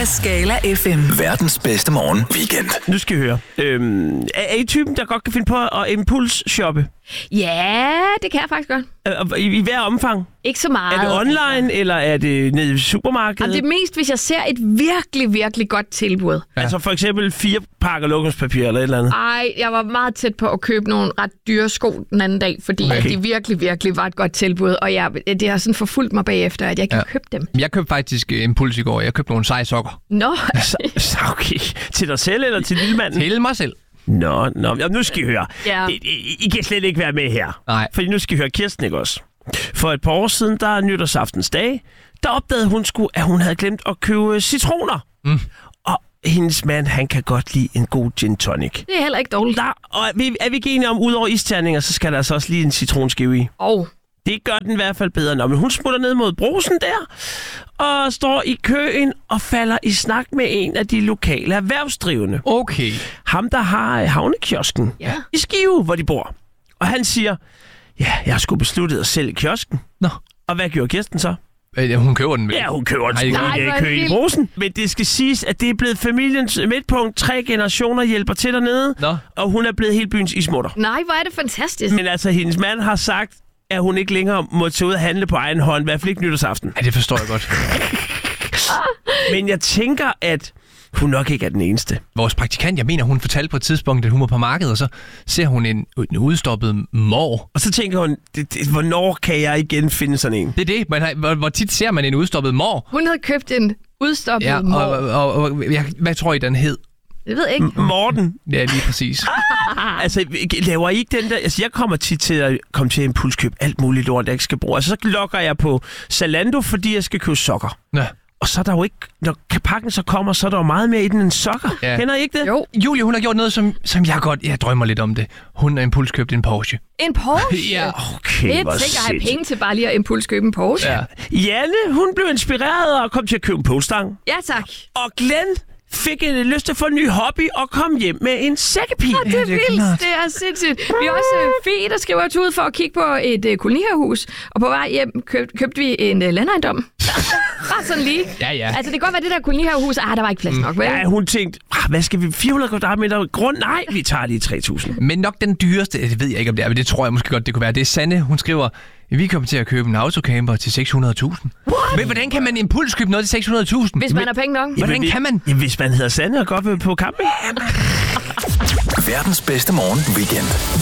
af Skala FM. Verdens bedste morgen weekend. Nu skal I høre. Er I typen, der godt kan finde på at impulsshoppe? Ja, det kan jeg faktisk godt. I hver omfang? Ikke så meget. Er det online, eller er det nede i supermarkedet? Og det er mest, hvis jeg ser et virkelig, virkelig godt tilbud. Ja. Altså for eksempel 4 pakker lokumspapir eller et eller andet? Ej, jeg var meget tæt på at købe nogle ret dyre sko den anden dag, fordi at de virkelig, virkelig var et godt tilbud. Og det har sådan forfulgt mig bagefter, at jeg ikke har købt dem. Jeg købte faktisk impuls i går. Jeg købte nogle seje sokker. Nå. Okay. Til dig selv eller til lillemanden? Til mig selv. Nå. Jamen, nu skal I høre. Ja. I kan slet ikke være med her. Nej. Fordi nu skal I høre Kirsten, ikke også? For et par år siden, der er nytårsaftens dag, der opdagede hun at hun havde glemt at købe citroner. Og hendes mand, han kan godt lide en god gin tonic. Det er heller ikke dårligt. Og er vi ikke enige om, udover isterninger, så skal der altså også lige en citronskive i? Det gør den i hvert fald bedre. Nå, men hun smutter ned mod Brugsen der, og står i køen og falder i snak med en af de lokale erhvervsdrivende. Okay. Ham, der har havnekiosken i Skive, hvor de bor. Og han siger, ja, jeg har sgu besluttet at sælge kiosken. Nå. Og hvad gjorde Kirsten så? Hun køber den vel? Ja, hun køber den. Nej, køen i Brugsen. Men det skal siges, at det er blevet familiens midtpunkt. 3 generationer hjælper til dernede. Nå. Og hun er blevet helt byens ismutter. Nej, hvor er det fantastisk. Men altså, hendes mand har sagt, at hun ikke længere må tage ud og handle på egen hånd. I hvert fald ikke nytårsaften. Ja, det forstår jeg godt. Men jeg tænker, at hun nok ikke er den eneste. Vores praktikant, jeg mener, hun fortalte på et tidspunkt, at hun var på markedet, og så ser hun en udstoppet mor. Og så tænker hun, hvornår kan jeg igen finde sådan en? Det er det. Hvor tit ser man en udstoppet mor? Hun havde købt en udstoppet mor. Og hvad tror I, den hed? Jeg ved ikke. Morten. Ja, lige præcis. Altså, laver I ikke den der... Altså, jeg kommer tit til at komme til impulskøb alt muligt lort, jeg ikke skal bruge. Altså, så logger jeg på Zalando, fordi jeg skal købe sokker. Ja. Og så er der jo ikke... Når pakken så kommer, så er der jo meget mere i den end sokker. Ja. Kender I ikke det? Jo. Julie, hun har gjort noget, som jeg drømmer lidt om det. Hun har impulskøbt en Porsche. En Porsche? Ja. Okay, jeg tænker, at have penge til bare lige at impulskøbe en Porsche. Ja. Janne, hun blev inspireret og kom til at købe en polstang. Ja, tak. Og Glenn fik en lyst til at få en ny hobby og kom hjem med en sækkepil. Ja, det er vildt. Det er sindssygt. Vi er også Fie, der skriver os ud for at kigge på et kolonihavehus. Og på vej hjem købte vi en landejendom. Bare sådan lige. Ja. Altså, det kan godt være, det der kolonihavehus. Der var ikke plads nok, vel? Ja, hun tænkte, hvad skal vi? 400 kvadratmeter grund? Nej, vi tager lige 3.000. Men nok den dyreste, det ved jeg ikke om det er, men det tror jeg måske godt, det kunne være. Det er Sanne, hun skriver, vi kommer til at købe en autocamper til 600.000. Men hvordan kan man impulskøbe noget til 600.000? Hvis man har penge nok. Hvordan kan man? Jamen, hvis man hedder Sanne og går på camping. Verdens bedste morgen weekend.